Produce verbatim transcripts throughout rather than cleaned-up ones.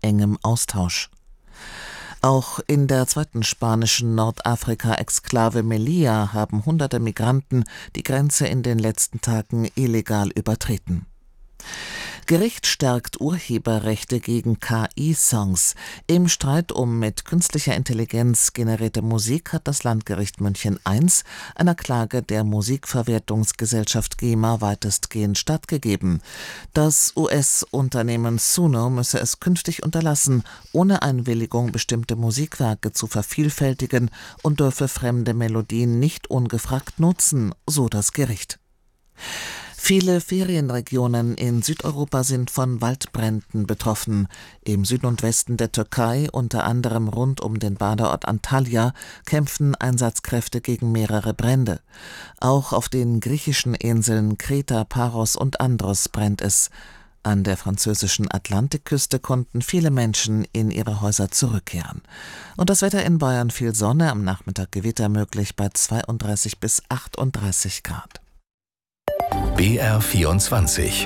engem Austausch. Auch in der zweiten spanischen Nordafrika-Exklave Melilla haben hunderte Migranten die Grenze in den letzten Tagen illegal übertreten. Gericht stärkt Urheberrechte gegen K I-Songs. Im Streit um mit künstlicher Intelligenz generierte Musik hat das Landgericht München eins einer Klage der Musikverwertungsgesellschaft GEMA weitestgehend stattgegeben. Das U S-Unternehmen Suno müsse es künftig unterlassen, ohne Einwilligung bestimmte Musikwerke zu vervielfältigen und dürfe fremde Melodien nicht ungefragt nutzen, so das Gericht. Viele Ferienregionen in Südeuropa sind von Waldbränden betroffen. Im Süden und Westen der Türkei, unter anderem rund um den Badeort Antalya, kämpfen Einsatzkräfte gegen mehrere Brände. Auch auf den griechischen Inseln Kreta, Paros und Andros brennt es. An der französischen Atlantikküste konnten viele Menschen in ihre Häuser zurückkehren. Und das Wetter in Bayern: viel Sonne, am Nachmittag Gewitter möglich bei zweiunddreißig bis achtunddreißig Grad. B R vierundzwanzig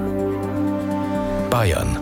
Bayern.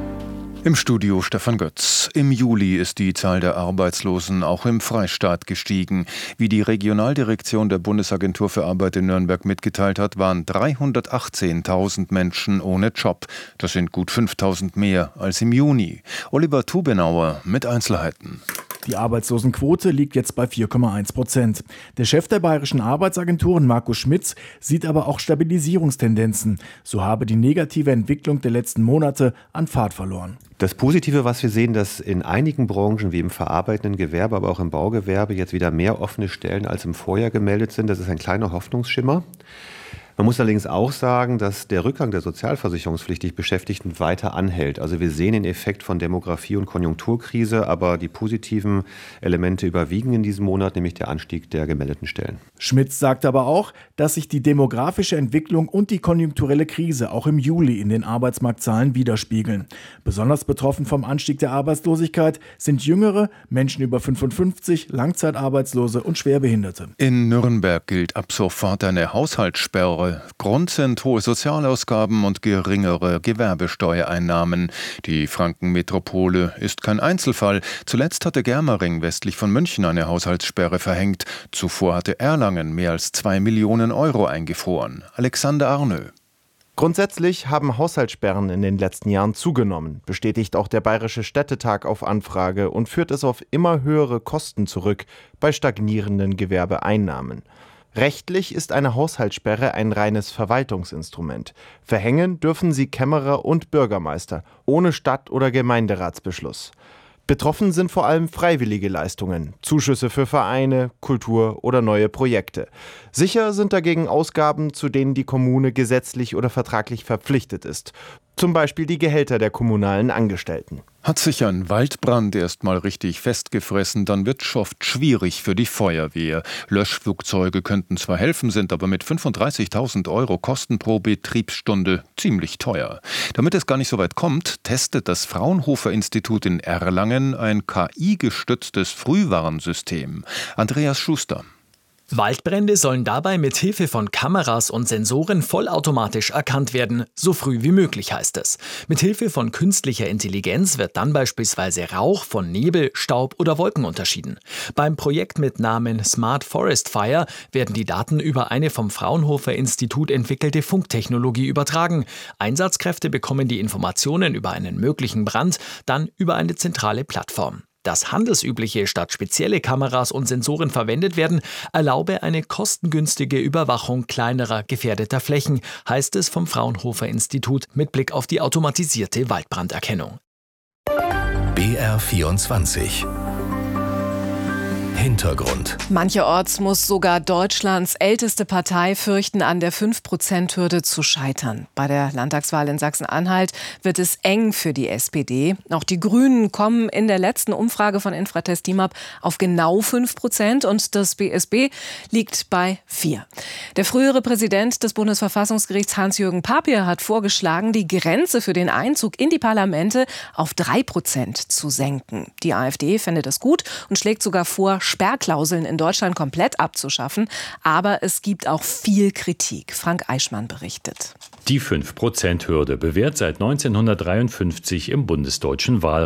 Im Studio Stefan Götz. Im Juli ist die Zahl der Arbeitslosen auch im Freistaat gestiegen. Wie die Regionaldirektion der Bundesagentur für Arbeit in Nürnberg mitgeteilt hat, waren dreihundertachtzehntausend Menschen ohne Job. Das sind gut fünftausend mehr als im Juni. Oliver Tubenauer mit Einzelheiten. Die Arbeitslosenquote liegt jetzt bei vier Komma eins Prozent. Der Chef der bayerischen Arbeitsagenturen, Marco Schmitz, sieht aber auch Stabilisierungstendenzen. So habe die negative Entwicklung der letzten Monate an Fahrt verloren. Das Positive, was wir sehen, dass in einigen Branchen wie im verarbeitenden Gewerbe, aber auch im Baugewerbe jetzt wieder mehr offene Stellen als im Vorjahr gemeldet sind. Das ist ein kleiner Hoffnungsschimmer. Man muss allerdings auch sagen, dass der Rückgang der sozialversicherungspflichtig Beschäftigten weiter anhält. Also wir sehen den Effekt von Demografie- und Konjunkturkrise, aber die positiven Elemente überwiegen in diesem Monat, nämlich der Anstieg der gemeldeten Stellen. Schmitz sagt aber auch, dass sich die demografische Entwicklung und die konjunkturelle Krise auch im Juli in den Arbeitsmarktzahlen widerspiegeln. Besonders betroffen vom Anstieg der Arbeitslosigkeit sind Jüngere, Menschen über fünfundfünfzig, Langzeitarbeitslose und Schwerbehinderte. In Nürnberg gilt ab sofort eine Haushaltssperre. Grund sind hohe Sozialausgaben und geringere Gewerbesteuereinnahmen. Die Frankenmetropole ist kein Einzelfall. Zuletzt hatte Germering westlich von München eine Haushaltssperre verhängt. Zuvor hatte Erlangen mehr als zwei Millionen Euro eingefroren. Alexander Arnö. Grundsätzlich haben Haushaltssperren in den letzten Jahren zugenommen, bestätigt auch der Bayerische Städtetag auf Anfrage und führt es auf immer höhere Kosten zurück bei stagnierenden Gewerbeeinnahmen. Rechtlich ist eine Haushaltssperre ein reines Verwaltungsinstrument. Verhängen dürfen sie Kämmerer und Bürgermeister, ohne Stadt- oder Gemeinderatsbeschluss. Betroffen sind vor allem freiwillige Leistungen, Zuschüsse für Vereine, Kultur oder neue Projekte. Sicher sind dagegen Ausgaben, zu denen die Kommune gesetzlich oder vertraglich verpflichtet ist. Zum Beispiel die Gehälter der kommunalen Angestellten. Hat sich ein Waldbrand erst mal richtig festgefressen, dann wird es oft schwierig für die Feuerwehr. Löschflugzeuge könnten zwar helfen, sind aber mit fünfunddreißigtausend Euro Kosten pro Betriebsstunde ziemlich teuer. Damit es gar nicht so weit kommt, testet das Fraunhofer-Institut in Erlangen ein K I-gestütztes Frühwarnsystem. Andreas Schuster. Waldbrände sollen dabei mit Hilfe von Kameras und Sensoren vollautomatisch erkannt werden, so früh wie möglich heißt es. Mit Hilfe von künstlicher Intelligenz wird dann beispielsweise Rauch von Nebel, Staub oder Wolken unterschieden. Beim Projekt mit Namen Smart Forest Fire werden die Daten über eine vom Fraunhofer Institut entwickelte Funktechnologie übertragen. Einsatzkräfte bekommen die Informationen über einen möglichen Brand dann über eine zentrale Plattform. Dass handelsübliche statt spezielle Kameras und Sensoren verwendet werden, erlaube eine kostengünstige Überwachung kleinerer gefährdeter Flächen, heißt es vom Fraunhofer Institut mit Blick auf die automatisierte Waldbranderkennung. B R vierundzwanzig Hintergrund. Mancherorts muss sogar Deutschlands älteste Partei fürchten, an der fünf Prozent Hürde zu scheitern. Bei der Landtagswahl in Sachsen-Anhalt wird es eng für die S P D. Auch die Grünen kommen in der letzten Umfrage von Infratest DIMAP auf genau fünf Prozent und das B S B liegt bei vier. Der frühere Präsident des Bundesverfassungsgerichts Hans-Jürgen Papier hat vorgeschlagen, die Grenze für den Einzug in die Parlamente auf drei Prozent zu senken. Die AfD fände das gut und schlägt sogar vor, Sperrklauseln in Deutschland komplett abzuschaffen. Aber es gibt auch viel Kritik. Frank Eichmann berichtet. Die fünf Prozent Hürde bewährt seit neunzehnhundertdreiundfünfzig im bundesdeutschen Wahlrecht.